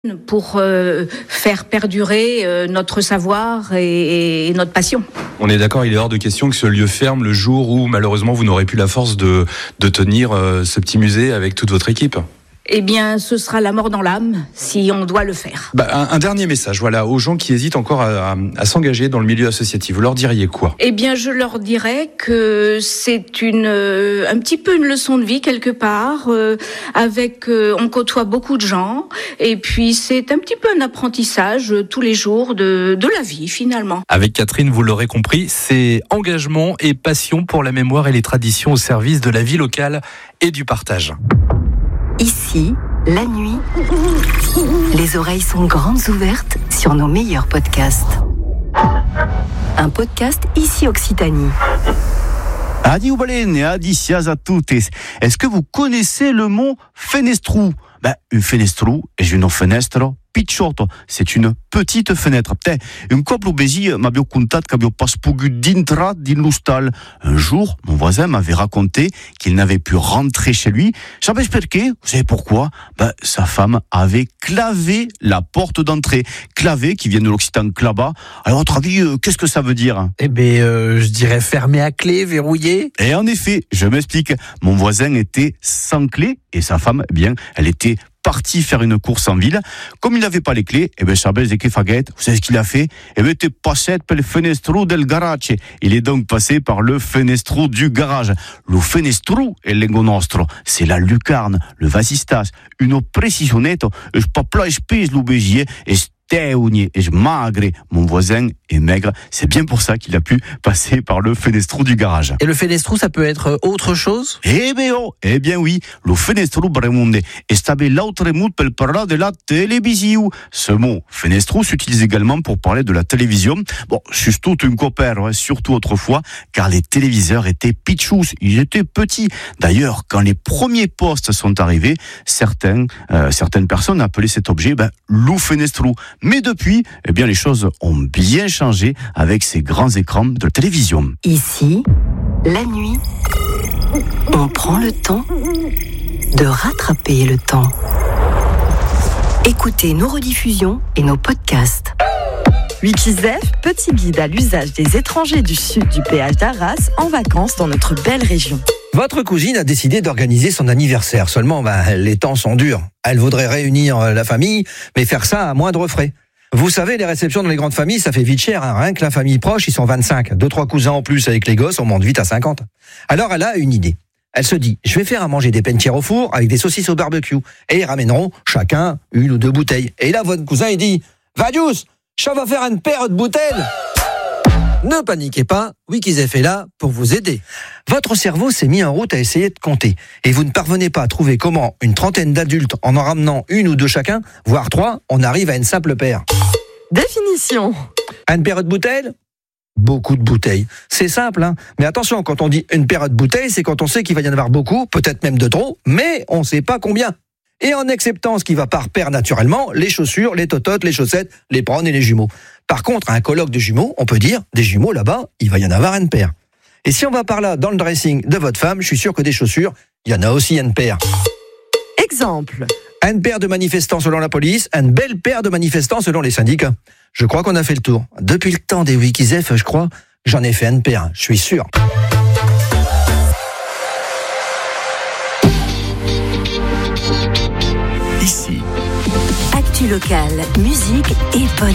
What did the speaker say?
pour faire perdurer notre savoir et notre passion. On est d'accord, il est hors de question que ce lieu ferme le jour où malheureusement vous n'aurez plus la force de tenir ce petit musée avec toute votre équipe. Eh bien, ce sera la mort dans l'âme si on doit le faire. Un dernier message, voilà, aux gens qui hésitent encore à s'engager dans le milieu associatif. Vous leur diriez quoi ? Eh bien, je leur dirais que c'est un petit peu une leçon de vie quelque part. On côtoie beaucoup de gens, et puis c'est un petit peu un apprentissage tous les jours de la vie finalement. Avec Catherine, vous l'aurez compris, c'est engagement et passion pour la mémoire et les traditions au service de la vie locale et du partage. Ici, la nuit, les oreilles sont grandes ouvertes sur nos meilleurs podcasts. Un podcast Ici Occitanie. Adieu balene, adicias a toutes. Est-ce que vous connaissez le mot fenestrou ? Une fenestrou est une fenêtre picciotto, c'est une petite fenêtre. Un couple obési m'avait contato che n'avait pas pu d'intra l'hostal. Un jour, mon voisin m'avait raconté qu'il n'avait pu rentrer chez lui. Savez pourquoi ? Vous savez pourquoi ? Sa femme avait clavé la porte d'entrée. Clavé, qui vient de l'occitan claba. Alors, à votre avis, qu'est-ce que ça veut dire ? Je dirais fermé à clé, verrouillé. Et en effet, je m'explique. Mon voisin était sans clé et sa femme, elle était parti faire une course en ville. Comme il n'avait pas les clés, Chabel de Kefaguet, vous savez ce qu'il a fait ? T'es passé per le fenestro del garage. Il est donc passé par le fenestro du garage. Le fenestro è lengo nostro, c'est la lucarne, le vasistas, une précisionette, je pas plat espèce l'obégier, et et magre. Mon voisin est maigre, c'est bien pour ça qu'il a pu passer par le fenestro du garage. Et le fenestro, ça peut être autre chose ? Eh bien oui, le fenestro bremonde est l'autre mot pour parler de la télévision. Ce mot fenestro s'utilise également pour parler de la télévision. Surtout une copain, surtout autrefois, car les téléviseurs étaient pitchous, ils étaient petits. D'ailleurs, quand les premiers postes sont arrivés, certaines personnes appelaient cet objet le fenestro. Mais depuis, les choses ont bien changé avec ces grands écrans de télévision. Ici, la nuit, on prend le temps de rattraper le temps. Écoutez nos rediffusions et nos podcasts. Wikizef, petit guide à l'usage des étrangers du sud du péage d'Arras en vacances dans notre belle région. Votre cousine a décidé d'organiser son anniversaire. Seulement, les temps sont durs. Elle voudrait réunir la famille, mais faire ça à moindre frais. Vous savez, les réceptions dans les grandes familles, ça fait vite cher. Rien que la famille proche, ils sont 25. 2-3 cousins en plus avec les gosses, on monte vite à 50. Alors, elle a une idée. Elle se dit, je vais faire à manger des pennetières au four avec des saucisses au barbecue. Et ils ramèneront chacun 1 ou 2 bouteilles. Et là, votre cousin, il dit, Vadius, ça va faire une paire de bouteilles. Ne paniquez pas, Wikizef est là pour vous aider. Votre cerveau s'est mis en route à essayer de compter. Et vous ne parvenez pas à trouver comment une trentaine d'adultes, en ramenant 1 ou 2 chacun, voire 3, on arrive à une simple paire. Définition. Une paire de bouteilles ? Beaucoup de bouteilles. C'est simple, mais attention, quand on dit une paire de bouteilles, c'est quand on sait qu'il va y en avoir beaucoup, peut-être même de trop, mais on ne sait pas combien. Et en acceptant ce qui va par paire naturellement, les chaussures, les tototes, les chaussettes, les prônes et les jumeaux. Par contre, à un colloque de jumeaux, on peut dire, des jumeaux là-bas, il va y en avoir une paire. Et si on va par là dans le dressing de votre femme, je suis sûr que des chaussures, il y en a aussi une paire. Exemple. Une paire de manifestants selon la police, une belle paire de manifestants selon les syndicats. Je crois qu'on a fait le tour. Depuis le temps des Wikizef, je crois, j'en ai fait une paire, je suis sûr. Ici. Actu locale, musique et bonne